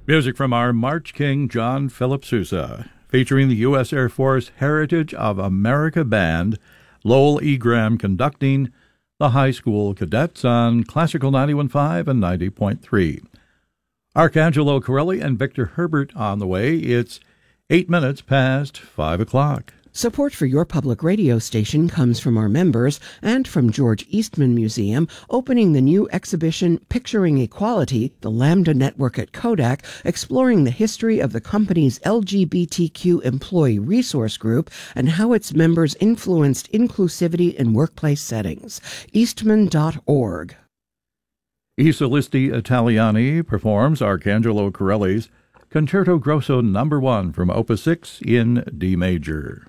Music from our March King, John Philip Sousa, featuring the U.S. Air Force Heritage of America Band, Lowell E. Graham conducting, the high school cadets on Classical 91.5 and 90.3. Arcangelo Corelli and Victor Herbert on the way. It's 8 minutes past 5 o'clock. Support for your public radio station comes from our members and from George Eastman Museum, opening the new exhibition Picturing Equality, the Lambda Network at Kodak, exploring the history of the company's LGBTQ employee resource group and how its members influenced inclusivity in workplace settings. Eastman.org. I Solisti Italiani performs Arcangelo Corelli's Concerto Grosso No. 1 from Opus 6 in D major.